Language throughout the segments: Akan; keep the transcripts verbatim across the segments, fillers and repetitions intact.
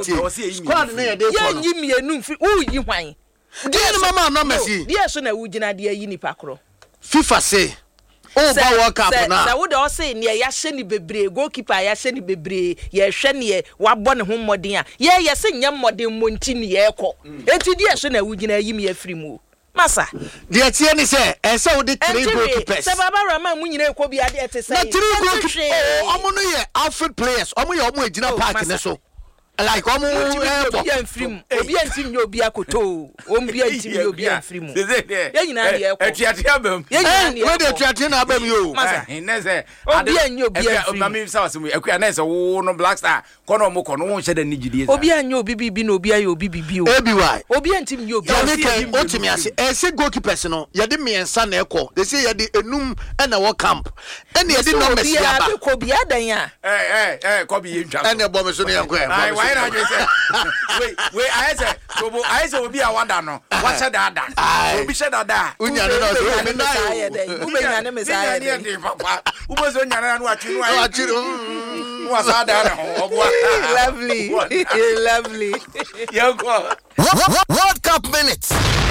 squad na ye dey ko ye nyi mienu mfi u yi hwan dey mama no mercy dey so na wugina dey yi nipa kro FIFA say oh ba World Cup na say wo dey say ne ya hye ni bebre goalkeeper ya hye ni bebre ye hwe ne wa bɔ ne ho mmɔden a ye ye se nyam mmɔden monti ne ye kɔ enti dey so na wugina yi mi afiri mu masa dey tie ni say e say wo dey three goalkeepers say baba rama mu nyina ekɔ bi ade ete say na three goalkeepers omo no ye outfield players omo ye omo agina park ne so like omo obi anfrim obi antim nye obi akoto obi antim nye obi anfrim ye nyina ye ekɔ etiate abam ye nyina ye we dey etiate na abam yo ne say obi anye obi anfrim mama say wasem akua na say wo no Black Star kono mo kono wo hye da ni gidie obi anye obi bibi na obi aye obi bibi o obi why obi antim nye obi anfrim otimi ase e say goalkeepers no ye de miensa na ekɔ they say ye de enum na wo camp ene ye de numbers ya ba ko bi adan ya eh eh eh ko bi ye ntwa ene bo me so ne yakɔ why na you say wait wait I say so I say obi a wada no what say that that obi say that that unya no no so me na ye dey ube nya ne me say ye dey papa ube so nya na no atwi no ayi atwi no wa sa da na ogwa lovely lovely yo go World Cup minutes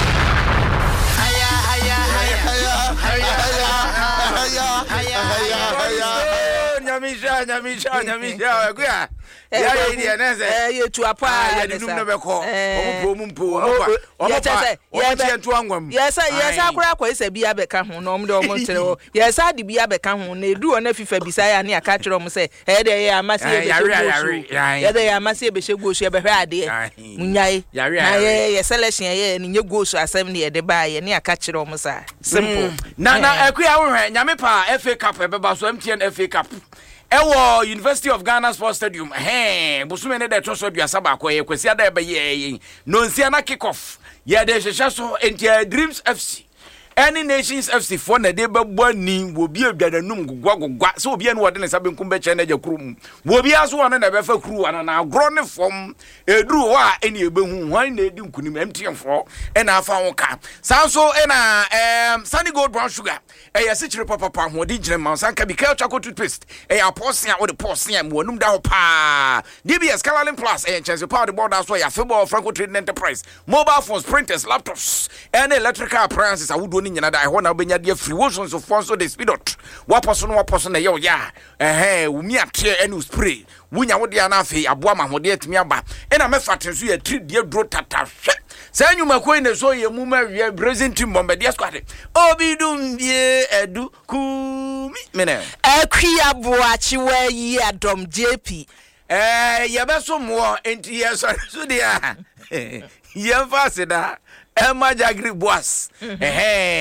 haya haya haya haya haya haya haya nyamisha nyamisha nyamisha akua ya ya idi anase eh ye tu apa ya de dum no be ko omo po mum po omo pa omo pa omo tie ntu angwam yes yes akura kwa ise bia be ka ho no omo de omo tere ho yes adi bia be ka ho na edu ona fifa bisa ya na aka kire omo se eh de ya amase e be shegbo ya de ya amase e be shegbo so e be hwe ade munyai na ye ye selection ye ni nye go so asem ne de ba ye na aka kire omo sa simple na na akua wo hwe nyame pa F A Cup e be ba so M T N F A Cup ewo University of Ghana Sports Stadium eh bosume ne de to so aduasa ba ko ye kwasi ada e be ye no nsia na kick off ye de hwehwe so entia Dreams F C any Nations F C for na de bebo ni wo bi adwadanum gugwa gugwa so obi ene wode ne sabe nkum be che na jakrum wo bi aso wona na be fa kru wana na agro ne fom eduru wa ene ebehu hwan na edi nkunim M T N fo ena afa wonka sanso ena em Sunny Gold Brown Sugar e ya sichire papa pa ho di gire man sanka bi ka chocolate toothpaste e ya posia wo de posia mo num da ho pa D B S Calalin Plus e chance power the board so ya football Franco Trading Enterprise mobile phones printers laptops and electrical appliances awudo ni nyina da ho na obenya de free woson so fonso de speedot waposo no waposo na ye ya eh umi ate enu spray wunya wo de na afi aboa ma hode atimi aba ena mefaten so ya tri de dro tata hwe sa nyuma koi ne so ye mu ma wie Brazil team bombe de squad obi dum bie edu kumi mena akua boachi wa yi adom J P eh ye be so mo enti ye so so dia ye fa se da Emma Jagri boss eh